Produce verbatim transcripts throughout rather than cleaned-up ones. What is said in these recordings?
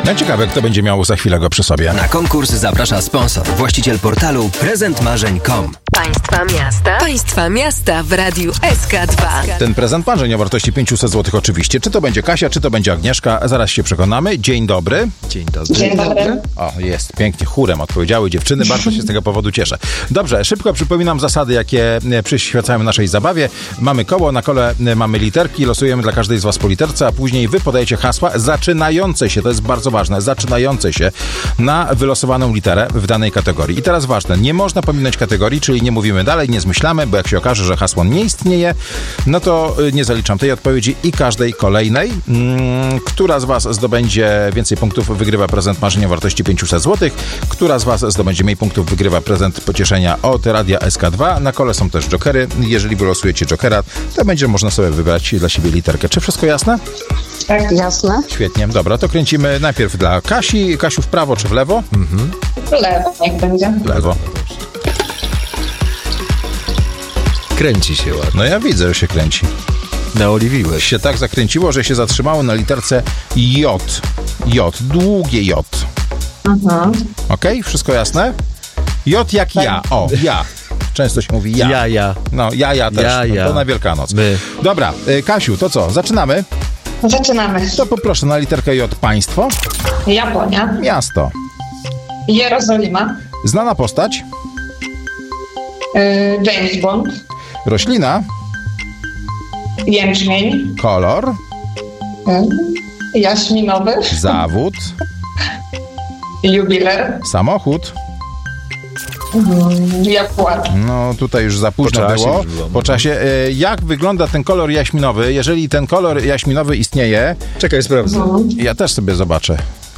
Ja ciekawe, kto będzie miał za chwilę go przy sobie. Na konkurs zaprasza sponsor, właściciel portalu prezent marzeń kropka com. Państwa miasta. Państwa miasta w Radiu S K dwa. Ten prezent marzeń o wartości pięćset złotych oczywiście. Czy to będzie Kasia, czy to będzie Agnieszka? Zaraz się przekonamy. Dzień dobry. Dzień dobry. Dzień dobry. O, jest. Pięknie. Chórem odpowiedziały dziewczyny. Bardzo się z tego powodu cieszę. Dobrze, szybko przypominam zasady, jakie przyświecają naszej zabawie. Mamy koło, na kole mamy literki. Losujemy dla każdej z was po literce, a później wy podajecie hasła zaczynające się, to jest bardzo ważne, zaczynające się na wylosowaną literę w danej kategorii. I teraz ważne, nie można pominąć kategorii, czyli nie mówimy dalej, nie zmyślamy, bo jak się okaże, że hasło nie istnieje, no to nie zaliczam tej odpowiedzi i każdej kolejnej. Hmm, która z was zdobędzie więcej punktów, wygrywa prezent marzenia o wartości pięćset złotych. Która z was zdobędzie mniej punktów, wygrywa prezent pocieszenia od Radia S K dwa. Na kole są też jokery. Jeżeli wylosujecie jokera, to będzie można sobie wybrać dla siebie literkę. Czy wszystko jasne? Tak, jasne. Świetnie. Dobra, to kręcimy najpierw dla Kasi. Kasiu, w prawo czy w lewo? Mhm. W lewo niech będzie. W lewo. Kręci się ładnie. No ja widzę, że się kręci. Naoliwiłeś. Się tak zakręciło, że się zatrzymało na literce J. J. Długie J. Mhm. Okej? Okay? Wszystko jasne? J jak ja. O, ja. Często się mówi ja. Ja, ja. No, ja, ja też. Ja, ja. To na Wielkanoc. My. Dobra, y, Kasiu, to co? Zaczynamy? Zaczynamy. To poproszę na literkę J państwo. Japonia. Miasto. Jerozolima. Znana postać. Yy, James Bond. Roślina. Jęczmień. Kolor. Yy, jaśminowy. Zawód. Jubiler. Samochód. Yy, Jaguar. No tutaj już za późno Po czasie było. już było. Po czasie. Y, jak wygląda ten kolor jaśminowy? Jeżeli ten kolor jaśminowy istnieje, Czekaj, sprawdzę. Mhm. ja też sobie zobaczę.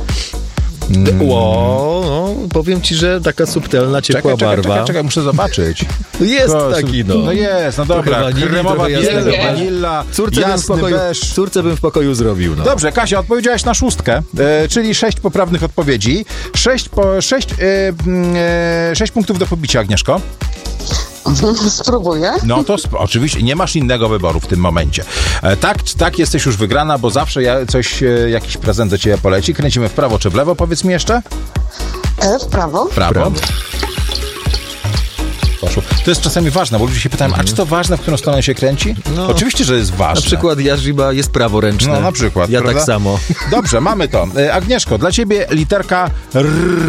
Ło, no, powiem ci, że taka subtelna, ciepła Czekaj, czekaj, barwa. czekaj, czekaj, muszę zobaczyć. Jest Ko- taki, no. No jest, no dobra. Trochę wanilii, Kremowa trochę jasnego bielga, beżu. wanilla, Córce bym, w jasny pokoju, beż. córce bym w pokoju zrobił, no. Dobrze, Kasia, odpowiedziałaś na szóstkę, e, czyli sześć poprawnych odpowiedzi. Sześć, po, sześć, e, e, sześć punktów do pobicia, Agnieszko. Spróbuję. No to sp- oczywiście, nie masz innego wyboru w tym momencie. E, tak, tak, jesteś już wygrana, bo zawsze ja, coś, e, jakiś prezent do ciebie poleci. Kręcimy w prawo czy w lewo, powiedz mi jeszcze? E, w prawo. W prawo. Prawo. Poszło. To jest czasami ważne, bo ludzie się pytają, a czy to ważne, w którą stronę się kręci? No. Oczywiście, że jest ważne. Na przykład Jarzyba jest praworęczny. No na przykład, Ja prawda? tak samo. Dobrze, mamy to. E, Agnieszko, dla ciebie literka R.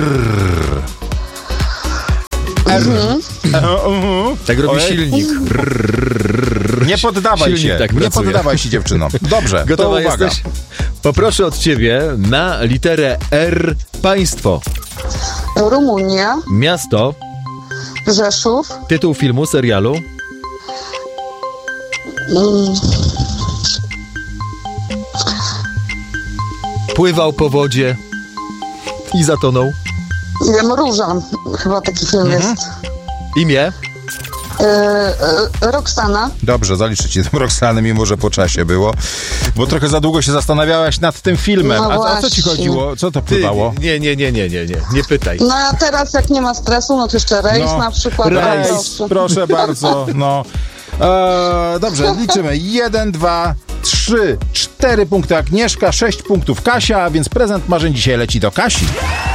R. E, mhm. Tak robi Ojej. silnik. Nie poddawaj Silnik się. tak nie pracuje. poddawaj się, dziewczyno. Dobrze, Gotowa to uwaga. jesteś? Poproszę od ciebie na literę R państwo. Rumunia. Miasto, Rzeszów. tytuł filmu, serialu, Mm, pływał po wodzie i zatonął. Wiem, Róża. Chyba taki film jest. Imię, E, e, Roxana. Dobrze, zaliczę ci tym Roxany, mimo że po czasie było. Bo trochę za długo się zastanawiałaś nad tym filmem. No A, a co ci właśnie. chodziło? Co to ty, pływało? nie, nie, nie, nie, nie, nie, nie pytaj. No a teraz jak nie ma stresu, no to jeszcze rejs No, na przykład. rejs, Proszę. Proszę bardzo, no. Eee, dobrze, liczymy. Jeden, dwa, trzy, cztery punkty Agnieszka, sześć punktów Kasia, więc prezent marzeń dzisiaj leci do Kasi.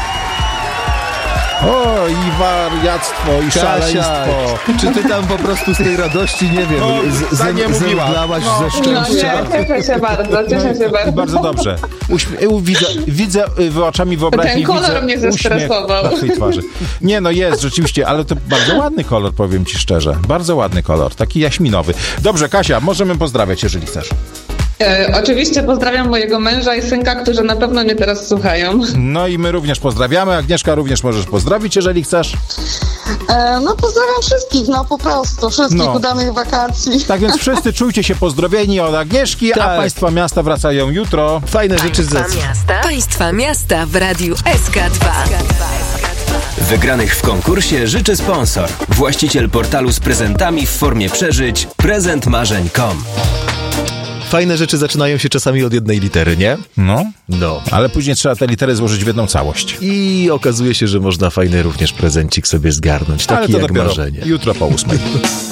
O, i wariactwo, i Kasia, szaleństwo. czy ty tam po prostu z tej radości, nie wiem, No, z, tak nie zem, mówiła. zemdlałaś No, ze No szczęścia? nie, cieszę się bardzo, cieszę się bardzo. Bardzo dobrze. Uśmie- widzę, widzę y, oczami wyobraźni. Ten kolor widzę mnie uśmiech zestresował. na twojej twarzy. Nie, no jest, rzeczywiście, ale to bardzo ładny kolor, powiem ci szczerze. Bardzo ładny kolor, taki jaśminowy. Dobrze, Kasia, możemy pozdrawiać, jeżeli chcesz. E, oczywiście pozdrawiam mojego męża i synka, którzy na pewno mnie teraz słuchają. No i my również pozdrawiamy. Agnieszka, również możesz pozdrowić, jeżeli chcesz. E, no pozdrawiam wszystkich, no po prostu, wszystkich No. udanych wakacji. Tak więc wszyscy czujcie się pozdrowieni od Agnieszki, a Tak. państwa miasta wracają jutro. Fajne rzeczy z Państwa miasta. Państwa miasta w Radiu S K dwa. Wygranych w konkursie życzy sponsor, właściciel portalu z prezentami w formie przeżyć prezent marzeń kropka com. Fajne rzeczy zaczynają się czasami od jednej litery, nie? No, No. ale później trzeba te litery złożyć w jedną całość. I okazuje się, że można fajny również prezencik sobie zgarnąć. Taki Ale to jak dopiero marzenie. jutro po ósmej.